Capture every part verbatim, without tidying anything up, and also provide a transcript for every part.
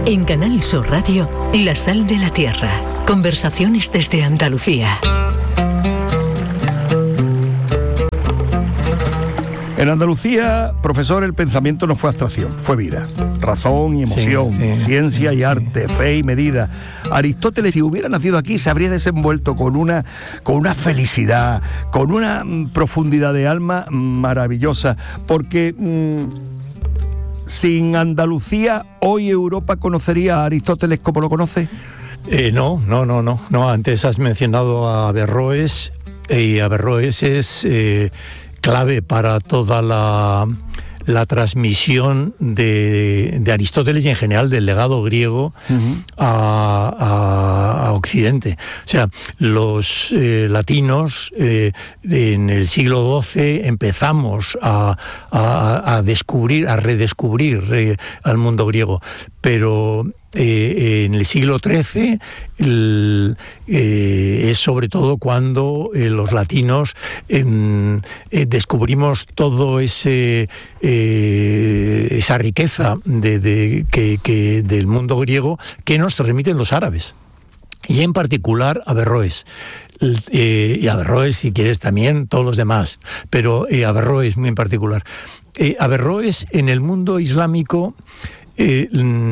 En Canal Sur Radio, La Sal de la Tierra. Conversaciones desde Andalucía. En Andalucía, profesor, el pensamiento no fue abstracción, fue vida. Razón y emoción, sí, sí, ciencia y sí, arte, sí. Fe y medida. Aristóteles, si hubiera nacido aquí, se habría desenvuelto con una, con una felicidad, con una mm, profundidad de alma maravillosa, porque mmm, sin Andalucía, hoy Europa conocería a Aristóteles como lo conoce. Eh, no, no, no, no, no. Antes has mencionado a Averroes, y Averroes es eh, clave para toda la, la transmisión de, de Aristóteles y en general del legado griego uh-huh. a, a, a Occidente. O sea, los eh, latinos eh, en el siglo doce empezamos a, a, a descubrir, a redescubrir eh, al mundo griego, pero Eh, en el siglo trece el, eh, es sobre todo cuando eh, los latinos eh, eh, descubrimos todo ese eh, esa riqueza de, de, que, que del mundo griego que nos transmiten los árabes, y en particular Averroes. Eh, y Averroes, si quieres, también todos los demás, pero eh, Averroes muy en particular. Eh, Averroes en el mundo islámico, Eh,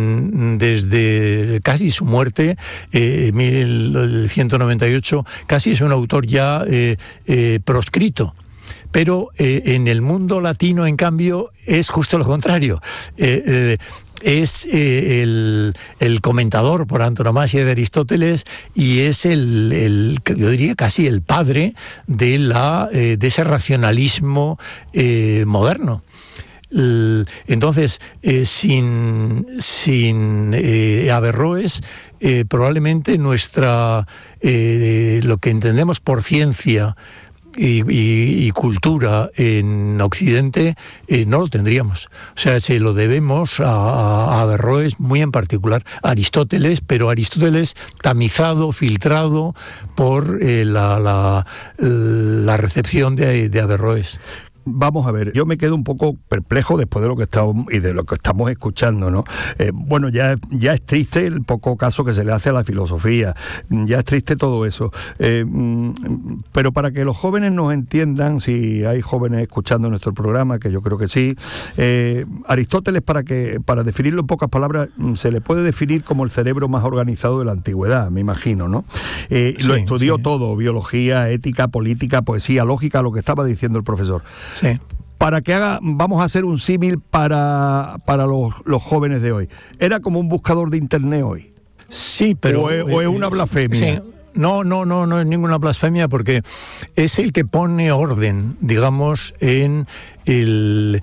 desde casi su muerte, eh, mil ciento noventa y ocho, casi es un autor ya eh, eh, proscrito. Pero eh, en el mundo latino, en cambio, es justo lo contrario. Eh, eh, es eh, el, el comentador por antonomasia de Aristóteles y es el, el yo diría casi el padre de, la, eh, de ese racionalismo eh, moderno. Entonces, eh, sin, sin eh, Averroes, eh, probablemente nuestra eh, lo que entendemos por ciencia y, y, y cultura en Occidente eh, no lo tendríamos. O sea, se lo debemos a, a Averroes muy en particular, a Aristóteles, pero Aristóteles tamizado, filtrado por eh, la, la, la recepción de, de Averroes. Vamos a ver, yo me quedo un poco perplejo después de lo que estamos y de lo que estamos escuchando, ¿no? Eh, bueno, ya, ya es triste el poco caso que se le hace a la filosofía, ya es triste todo eso. Eh, pero para que los jóvenes nos entiendan, si hay jóvenes escuchando nuestro programa, que yo creo que sí, eh, Aristóteles, para que para definirlo en pocas palabras, se le puede definir como el cerebro más organizado de la antigüedad, me imagino, ¿no? Eh, sí, lo estudió sí. todo, biología, ética, política, poesía, lógica, lo que estaba diciendo el profesor. Sí. Para que haga, vamos a hacer un símil para, para los, los jóvenes de hoy. ¿Era como un buscador de internet hoy? Sí, pero... ¿O es, o es una blasfemia? Sí. No, no, no, no es ninguna blasfemia, porque es el que pone orden, digamos, en el,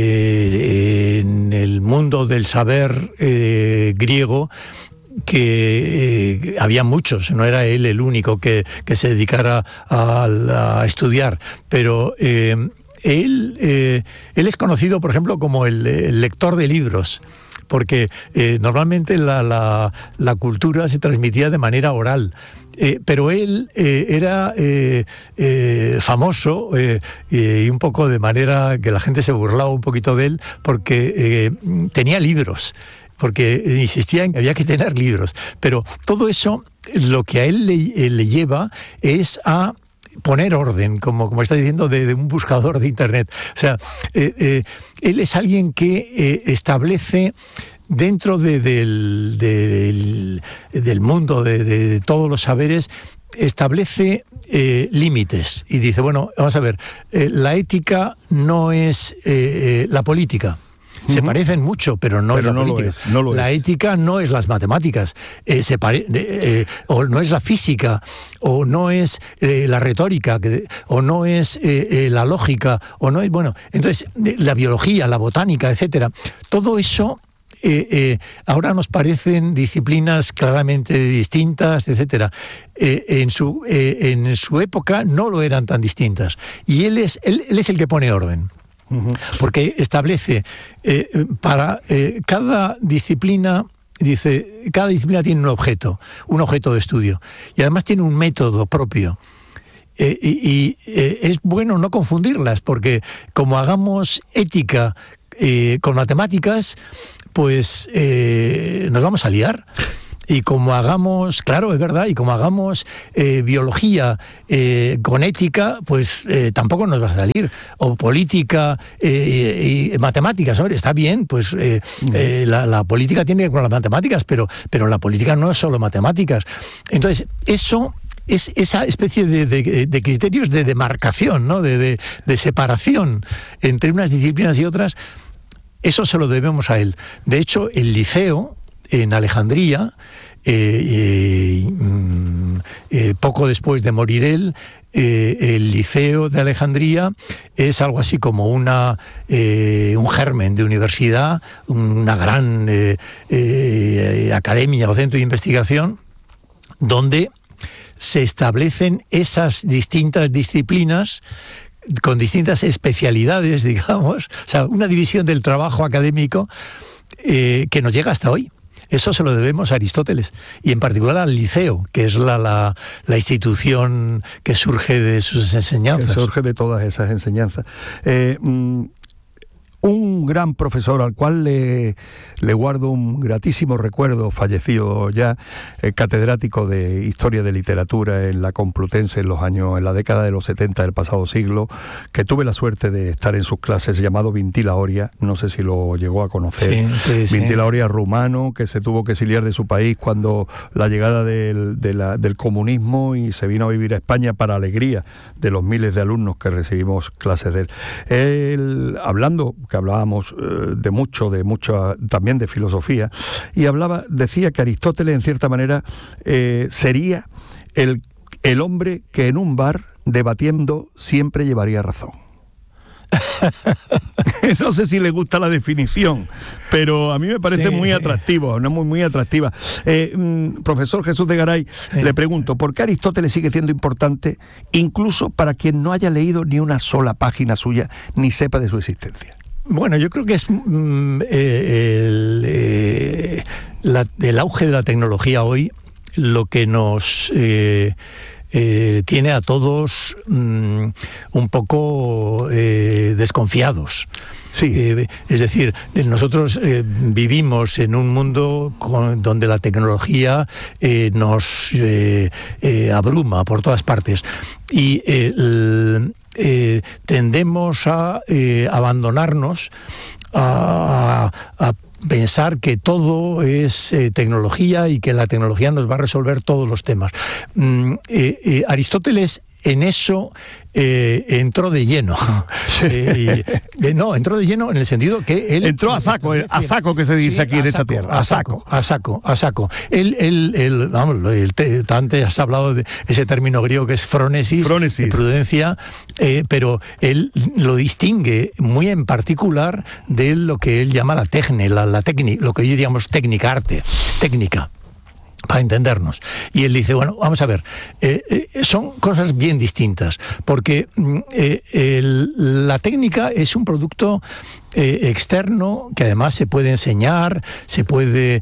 eh, en el mundo del saber eh, griego, que eh, había muchos, no era él el único que, que se dedicara a, a estudiar, pero... Eh, Él, eh, él es conocido, por ejemplo, como el, el lector de libros, porque eh, normalmente la, la, la cultura se transmitía de manera oral. Eh, pero él eh, era eh, eh, famoso eh, y un poco de manera que la gente se burlaba un poquito de él, porque eh, tenía libros, porque insistía en que había que tener libros. Pero todo eso, lo que a él le, le lleva es a poner orden, como, como está diciendo, de, de un buscador de internet. O sea, eh, eh, él es alguien que eh, establece dentro de, del, del, del mundo de, de todos los saberes, establece eh, límites y dice, bueno, vamos a ver, eh, la ética no es eh, la política. Se uh-huh. parecen mucho, pero no pero es la no política. Lo es, no lo la es. ética no es las matemáticas, eh, se pare- eh, eh, o no es la física, o no es eh, la retórica, que, o no es eh, eh, la lógica, o no es, bueno, entonces la biología, la botánica, etcétera. Todo eso eh, eh, ahora nos parecen disciplinas claramente distintas, etcétera. Eh, en su eh, en su época no lo eran tan distintas, y él es él, él es el que pone orden. Porque establece eh, para eh, cada disciplina, dice, cada disciplina tiene un objeto, un objeto de estudio, y además tiene un método propio. Eh, y y eh, es bueno no confundirlas, porque como hagamos ética eh, con matemáticas, pues eh, nos vamos a liar. Y como hagamos, claro, es verdad, y como hagamos eh, biología eh, con ética, pues eh, tampoco nos va a salir. O política eh, y matemáticas, ¿no? Está bien, pues eh, eh, la, la política tiene que ver con las matemáticas, pero, pero la política no es solo matemáticas. Entonces, eso... es esa especie de, de, de criterios de demarcación, ¿no? de, de, de separación entre unas disciplinas y otras, eso se lo debemos a él. De hecho, el Liceo en Alejandría, eh, eh, eh, poco después de morir él, eh, el Liceo de Alejandría es algo así como una eh, un germen de universidad, una gran eh, eh, academia o centro de investigación, donde se establecen esas distintas disciplinas con distintas especialidades, digamos, o sea, una división del trabajo académico eh, que nos llega hasta hoy. Eso se lo debemos a Aristóteles, y en particular al Liceo, que es la, la, la institución que surge de sus enseñanzas. Que surge de todas esas enseñanzas. Eh, mm, un gran profesor al cual le, le guardo un gratísimo recuerdo, fallecido ya, eh, catedrático de Historia de Literatura en la Complutense en los años, en la década de los setenta del pasado siglo, que tuve la suerte de estar en sus clases, llamado Vintila Oria, no sé si lo llegó a conocer. Sí, sí, Vintila sí. Oria, rumano, que se tuvo que exiliar de su país cuando la llegada del, de la, del comunismo, y se vino a vivir a España para alegría de los miles de alumnos que recibimos clases de él. Él, hablando, que hablábamos eh, de mucho, de mucho, también de filosofía, y hablaba, decía que Aristóteles, en cierta manera, eh, sería el, el hombre que en un bar, debatiendo, siempre llevaría razón. No sé si le gusta la definición, pero a mí me parece sí, muy atractivo, no muy, muy atractiva. Eh, mm, profesor Jesús de Garay, sí. Le pregunto, ¿por qué Aristóteles sigue siendo importante, incluso para quien no haya leído ni una sola página suya, ni sepa de su existencia? Bueno, yo creo que es mm, eh, el, eh, la, el auge de la tecnología hoy lo que nos eh, eh, tiene a todos mm, un poco eh, desconfiados. Sí. Eh, es decir, nosotros eh, vivimos en un mundo con, donde la tecnología eh, nos eh, eh, abruma por todas partes, y eh, el, eh, tendemos a eh, abandonarnos a, a pensar que todo es eh, tecnología y que la tecnología nos va a resolver todos los temas. Mm, eh, eh, Aristóteles en eso eh, entró de lleno. Sí. Eh, y, eh, no, entró de lleno en el sentido que él... Entró a saco, a saco que se dice sí, aquí en esta tierra. A saco, a saco, a saco. Él, él, él, vamos, él te, antes has hablado de ese término griego que es frónesis, frónesis. de prudencia, eh, pero él lo distingue muy en particular de lo que él llama la tecne, la, la técnica, lo que diríamos técnica, arte, técnica, para entendernos. Y él dice, bueno, vamos a ver, eh, eh, son cosas bien distintas, porque eh, el, la técnica es un producto eh, externo que además se puede enseñar, se puede, eh,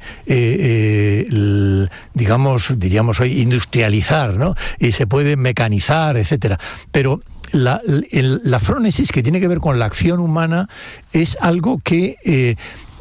eh, el, digamos, diríamos hoy, industrializar, ¿no? Y se puede mecanizar, etcétera. Pero la, el, la frónesis, que tiene que ver con la acción humana, es algo que... Eh,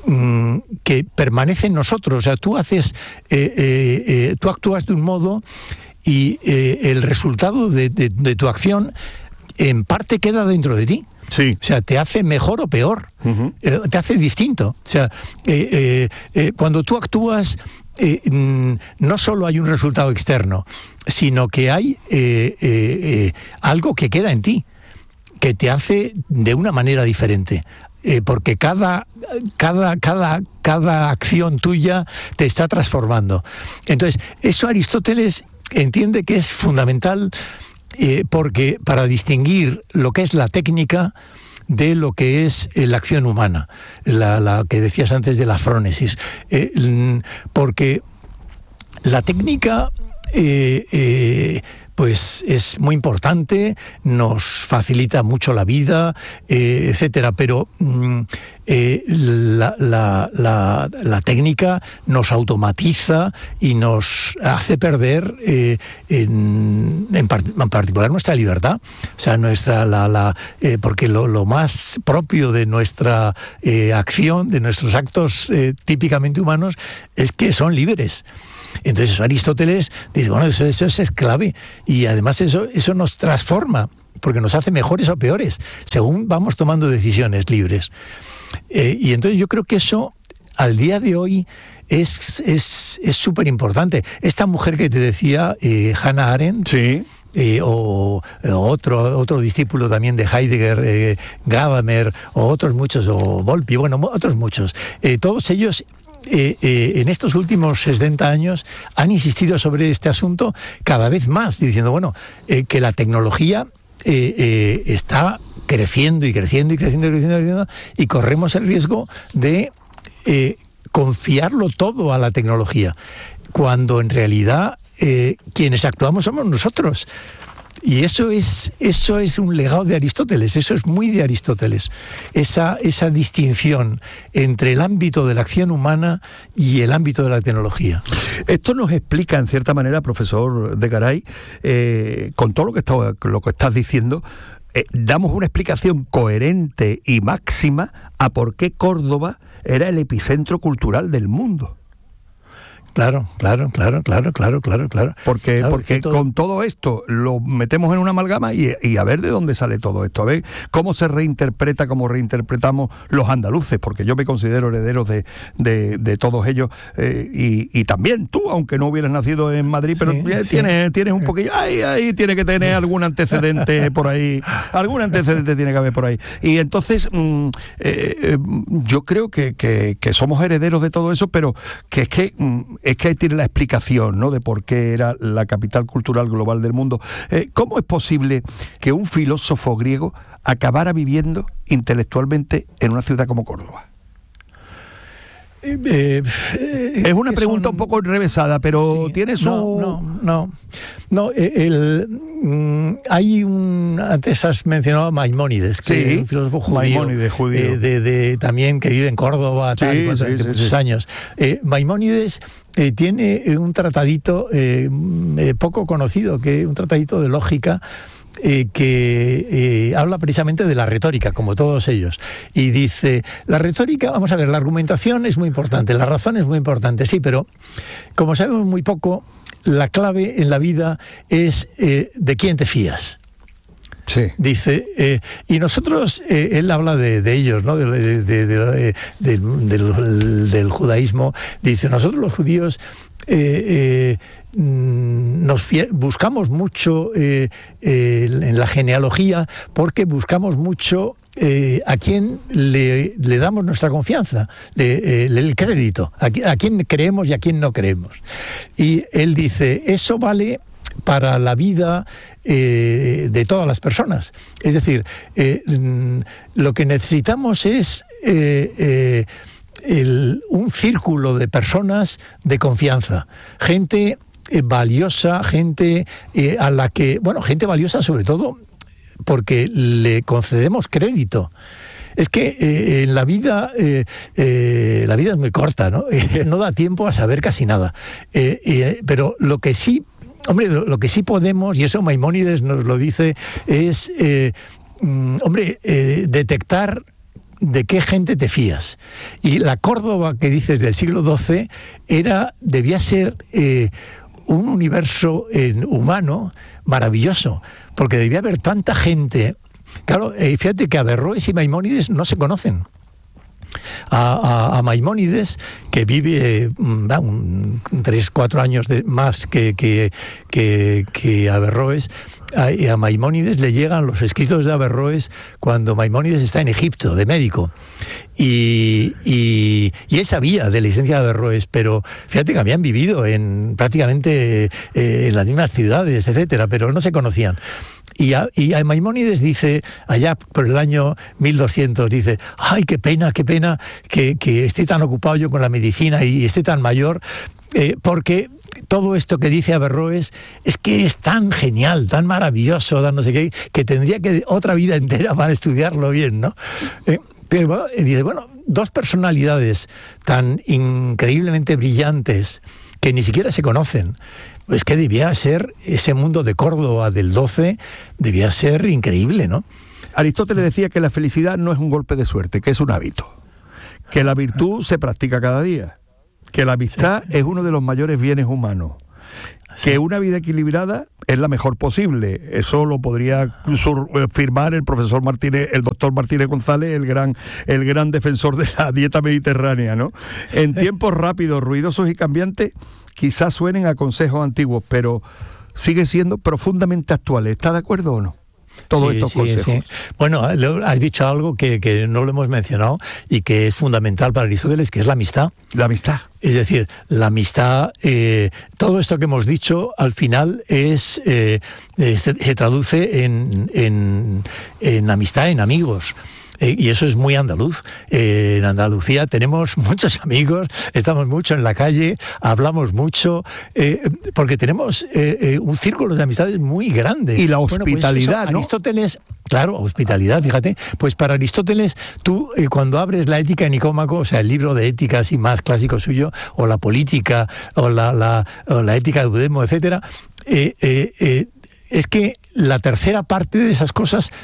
que permanece en nosotros. O sea, tú haces, eh, eh, eh, tú actúas de un modo y eh, el resultado de, de, de tu acción en parte queda dentro de ti. Sí. O sea, te hace mejor o peor, uh-huh. eh, te hace distinto. O sea, eh, eh, eh, cuando tú actúas, eh, no solo hay un resultado externo, sino que hay eh, eh, eh, algo que queda en ti, que te hace de una manera diferente. Eh, porque cada, cada, cada, cada acción tuya te está transformando. Entonces, eso Aristóteles entiende que es fundamental, eh, porque para distinguir lo que es la técnica de lo que es eh, la acción humana, la, la que decías antes de la frónesis, eh, porque la técnica eh, eh, pues es muy importante, nos facilita mucho la vida, eh, etcétera, pero mm, eh, la, la, la, la técnica nos automatiza y nos hace perder eh, en, en, part, en particular nuestra libertad. O sea, nuestra la, la eh, porque lo, lo más propio de nuestra eh, acción, de nuestros actos eh, típicamente humanos, es que son libres. Entonces Aristóteles dice, bueno, eso, eso es clave, y además eso, eso nos transforma, porque nos hace mejores o peores, según vamos tomando decisiones libres. Eh, y entonces yo creo que eso, al día de hoy, es es es súper importante. Esta mujer que te decía, eh, Hannah Arendt, sí. Eh, o, o otro otro discípulo también de Heidegger, eh, Gadamer, o otros muchos, o Volpi, bueno, otros muchos, eh, todos ellos Eh, eh, en estos últimos sesenta años han insistido sobre este asunto cada vez más, diciendo, bueno, eh, que la tecnología eh, eh, está creciendo y creciendo y creciendo y creciendo y creciendo, y corremos el riesgo de eh, confiarlo todo a la tecnología, cuando en realidad eh, quienes actuamos somos nosotros. Y eso es, eso es un legado de Aristóteles, eso es muy de Aristóteles, esa, esa distinción entre el ámbito de la acción humana y el ámbito de la tecnología. Esto nos explica, en cierta manera, profesor de Garay, eh, con todo lo que, está, lo que estás diciendo, eh, damos una explicación coherente y máxima a por qué Córdoba era el epicentro cultural del mundo. Claro, claro, claro, claro, claro, claro, claro. Porque, claro, porque todo... con todo esto lo metemos en una amalgama y, y a ver de dónde sale todo esto, a ver cómo se reinterpreta, cómo reinterpretamos los andaluces, porque yo me considero heredero de, de, de todos ellos, eh, y, y también tú, aunque no hubieras nacido en Madrid, pero sí, tienes, sí. tienes un poquillo, ahí, ahí tiene que tener algún antecedente por ahí, algún antecedente tiene que haber por ahí. Y entonces mm, eh, yo creo que, que, que somos herederos de todo eso, pero que es que mm, es que ahí tiene la explicación, ¿no?, de por qué era la capital cultural global del mundo. Eh, ¿Cómo es posible que un filósofo griego acabara viviendo intelectualmente en una ciudad como Córdoba? Eh, eh, es una pregunta son... un poco enrevesada, pero sí, tiene su... No, no, no. no el, mm, hay un... Antes has mencionado a Maimónides, que sí, es un filósofo judío, Maimónides, judío. Eh, de, de, también que vive en Córdoba, sí, tal, sí, durante sí, muchos sí. años. Eh, Maimónides eh, tiene un tratadito eh, eh, poco conocido, que un tratadito de lógica, Eh, que eh, habla precisamente de la retórica, como todos ellos, y dice, la retórica, vamos a ver, la argumentación es muy importante, la razón es muy importante, sí, pero como sabemos muy poco, la clave en la vida es eh, de quién te fías. Sí. Dice, eh, y nosotros, eh, él habla de, de ellos, ¿no?, de, de, de, de, de, del, del, del judaísmo, dice, nosotros los judíos eh, eh, nos fie- buscamos mucho eh, eh, en la genealogía, porque buscamos mucho eh, a quién le, le damos nuestra confianza, le, eh, el crédito, a, a quién creemos y a quién no creemos. Y él dice, eso vale para la vida eh, de todas las personas. Es decir, eh, lo que necesitamos es eh, eh, el, un círculo de personas de confianza, gente eh, valiosa, gente eh, a la que, bueno, gente valiosa sobre todo porque le concedemos crédito. Es que eh, en la vida, eh, eh, la vida es muy corta, ¿no? No da tiempo a saber casi nada. Eh, eh, pero lo que sí, hombre, lo, lo que sí podemos, y eso Maimónides nos lo dice, es, eh, mm, hombre, eh, detectar de qué gente te fías. Y la Córdoba que dices del siglo doce era, debía ser eh, un universo eh, humano maravilloso, porque debía haber tanta gente. Claro, eh, fíjate que Averroes y Maimónides no se conocen. A, a, a Maimónides, que vive eh, un, tres, cuatro años de, más que, que, que, que Averroes, a, a Maimónides le llegan los escritos de Averroes cuando Maimónides está en Egipto, de médico. Y, y, y él sabía de la existencia de Averroes, pero fíjate que habían vivido en prácticamente eh, en las mismas ciudades, etcétera, pero no se conocían. Y a, y a Maimónides dice, allá por el año mil doscientos, dice, ay, qué pena, qué pena que, que esté tan ocupado yo con la medicina y esté tan mayor, eh, porque todo esto que dice Averroes es que es tan genial, tan maravilloso, tan no sé qué, que tendría que otra vida entera para estudiarlo bien, ¿no? Eh, pero bueno, dice, bueno, dos personalidades tan increíblemente brillantes que ni siquiera se conocen. Es que debía ser, ese mundo de Córdoba del doce, debía ser increíble, ¿no? Aristóteles decía que la felicidad no es un golpe de suerte, que es un hábito. Que la virtud se practica cada día. Que la amistad sí. es uno de los mayores bienes humanos. Sí. Que una vida equilibrada es la mejor posible. Eso lo podría firmar el profesor Martínez, el doctor Martínez González, el gran, el gran defensor de la dieta mediterránea, ¿no? En tiempos rápidos, ruidosos y cambiantes, quizás suenen a consejos antiguos, pero sigue siendo profundamente actual. ¿Está de acuerdo o no? Todos sí, estos sí, consejos. Sí. Bueno, has dicho algo que, que no lo hemos mencionado y que es fundamental para Aristóteles, que es la amistad. La amistad. Es decir, la amistad, eh, todo esto que hemos dicho, al final es eh, se, se traduce en, en, en amistad, en amigos. Eh, y eso es muy andaluz. Eh, en Andalucía tenemos muchos amigos, estamos mucho en la calle, hablamos mucho, eh, porque tenemos eh, eh, un círculo de amistades muy grande. Y la hospitalidad, bueno, pues eso, ¿no? Aristóteles, claro, hospitalidad, fíjate, pues para Aristóteles, tú eh, cuando abres la Ética de Nicómaco, o sea, el libro de ética así más clásico suyo, o la política, o la, la, o la ética de Eudemo, etcétera, eh, eh, eh, es que la tercera parte de esas cosas